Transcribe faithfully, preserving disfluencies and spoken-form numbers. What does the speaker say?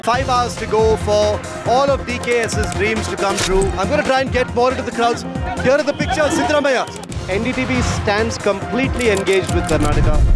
Five hours to go for all of D K S's dreams to come true. I'm going to try and get more into the crowds. Here are the pictures, Siddaramaiah. N D T V stands completely engaged with Karnataka.